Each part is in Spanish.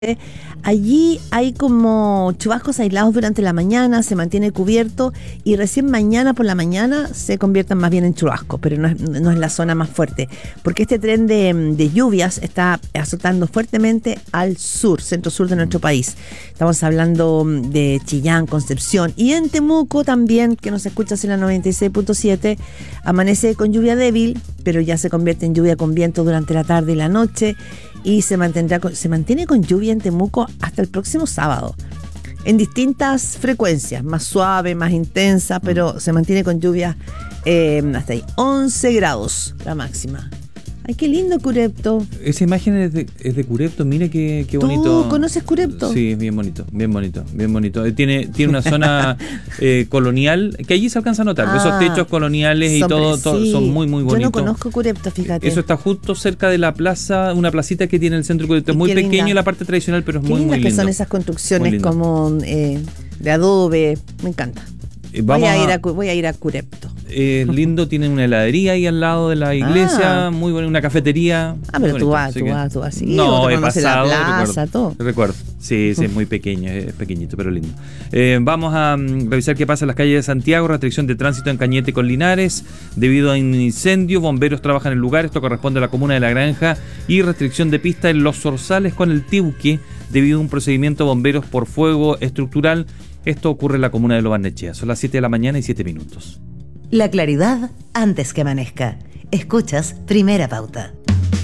Allí hay como chubascos aislados durante la mañana, se mantiene cubierto y recién mañana por la mañana se convierten más bien en chubascos, pero no es la zona más fuerte, porque este tren de lluvias está azotando fuertemente al sur, centro-sur de nuestro país. Estamos hablando de Chillán, Concepción y en Temuco también, que nos escuchas en la 96.7, amanece con lluvia débil, pero ya se convierte en lluvia con viento durante la tarde y la noche. Y se mantiene con lluvia en Temuco hasta el próximo sábado, en distintas frecuencias, más suave, más intensa, pero se mantiene con lluvia hasta ahí. 11 grados la máxima. Ay, qué lindo Curepto. Esa imagen es de Curepto, mira qué bonito. ¿Tú conoces Curepto? Sí, es bien bonito. Tiene una zona colonial, que allí se alcanza a notar. Esos techos coloniales y todo son muy, muy bonitos. Yo no conozco Curepto, fíjate. Eso está justo cerca de la plaza, una placita que tiene el centro de Curepto. Es muy pequeño la parte tradicional, pero es muy, muy lindo. Que son esas construcciones como de adobe, me encanta. Voy a ir a Curepto. Lindo, tiene una heladería ahí al lado de la iglesia, muy buena, una cafetería. Pero tú vas así. No, he pasado, la plaza, recuerdo. Sí, es muy pequeño, es pequeñito, pero lindo. Vamos a revisar qué pasa en las calles de Santiago. Restricción de tránsito en Cañete con Linares debido a un incendio. Bomberos trabajan en el lugar, esto corresponde a la comuna de La Granja. Y restricción de pista en Los Zorzales con el Tiuque debido a un procedimiento de bomberos por fuego estructural. Esto ocurre en la comuna de Lo Barnechea. Son las 7 de la mañana y 7 minutos. La claridad antes que amanezca. Escuchas Primera Pauta.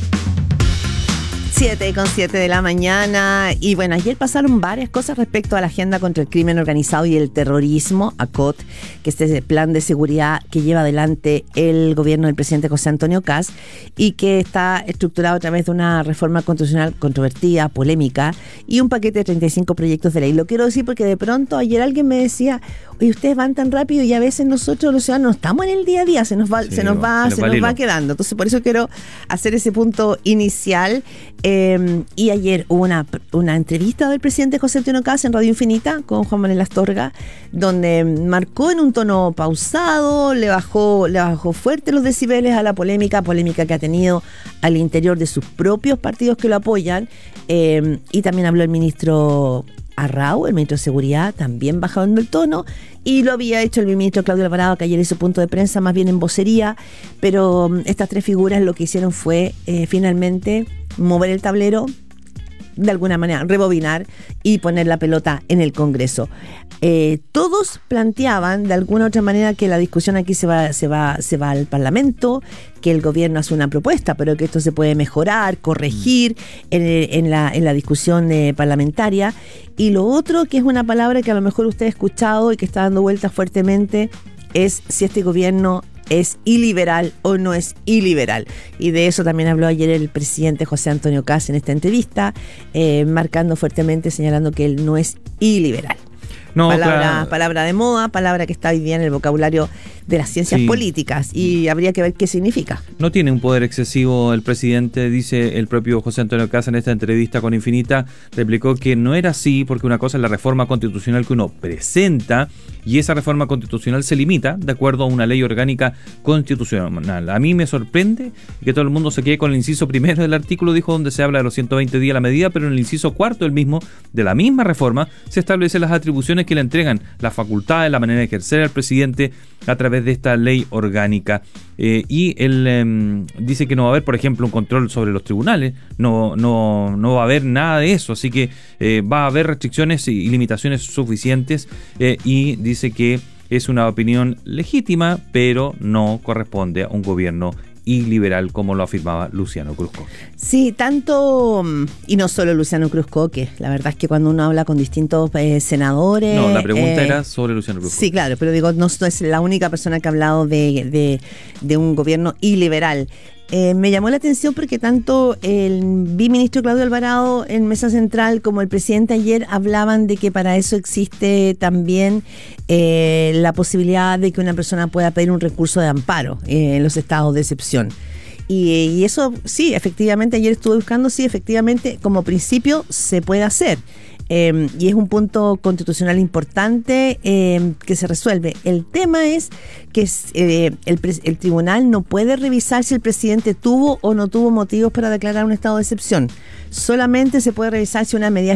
7:07 de la mañana. Y bueno, ayer pasaron varias cosas respecto a la agenda contra el crimen organizado y el terrorismo, ACOT, que es el plan de seguridad que lleva adelante el gobierno del presidente José Antonio Kast y que está estructurado a través de una reforma constitucional controvertida, polémica y un paquete de 35 proyectos de ley. Lo quiero decir porque de pronto ayer alguien me decía: oye, ustedes van tan rápido y a veces nosotros los ciudadanos no estamos en el día a día, se nos va quedando. Entonces por eso quiero hacer ese punto inicial. Y ayer hubo una entrevista del presidente José Antonio Kast en Radio Infinita con Juan Manuel Astorga, donde marcó en un tono pausado, le bajó fuerte los decibeles a la polémica que ha tenido al interior de sus propios partidos que lo apoyan, y también habló el ministro Arrau, el ministro de Seguridad, también bajando el tono, y lo había hecho el ministro Claudio Alvarado, que ayer hizo punto de prensa más bien en vocería, pero estas tres figuras lo que hicieron fue finalmente mover el tablero, de alguna manera rebobinar y poner la pelota en el Congreso. Todos planteaban de alguna u otra manera que la discusión aquí se va al Parlamento, que el gobierno hace una propuesta, pero que esto se puede mejorar, corregir en la discusión parlamentaria. Y lo otro, que es una palabra que a lo mejor usted ha escuchado y que está dando vueltas fuertemente, es si este gobierno es iliberal o no es iliberal. Y de eso también habló ayer el presidente José Antonio Kast en esta entrevista, marcando fuertemente, señalando que él no es iliberal. No, palabra de moda, palabra que está hoy día en el vocabulario de las ciencias políticas, y habría que ver qué significa. No tiene un poder excesivo el presidente, dice el propio José Antonio Kast en esta entrevista con Infinita. Replicó que no era así, porque una cosa es la reforma constitucional que uno presenta, y esa reforma constitucional se limita de acuerdo a una ley orgánica constitucional. A mí me sorprende que todo el mundo se quede con el inciso primero del artículo, dijo, donde se habla de los 120 días la medida, pero en el inciso cuarto de la misma reforma se establecen las atribuciones que le entregan las facultades, la manera de ejercer al presidente a través de esta ley orgánica. Y él dice que no va a haber, por ejemplo, un control sobre los tribunales, no va a haber nada de eso, así que va a haber restricciones y limitaciones suficientes, y dice que es una opinión legítima, pero no corresponde a un gobierno iliberal, como lo afirmaba Luciano Cruzcoque. Sí, tanto, y no solo Luciano Cruzcoque, la verdad es que cuando uno habla con distintos senadores... No, la pregunta era sobre Luciano Cruzcoque. Sí, claro, pero digo, no es la única persona que ha hablado de un gobierno iliberal. Me llamó la atención porque tanto el viceministro Claudio Alvarado en Mesa Central como el presidente ayer hablaban de que para eso existe también la posibilidad de que una persona pueda pedir un recurso de amparo en los estados de excepción. Y eso sí, efectivamente, ayer estuve buscando, sí, efectivamente, como principio se puede hacer. y es un punto constitucional importante que se resuelve. El tema es que el tribunal no puede revisar si el presidente tuvo o no tuvo motivos para declarar un estado de excepción. Solamente se puede revisar si una medida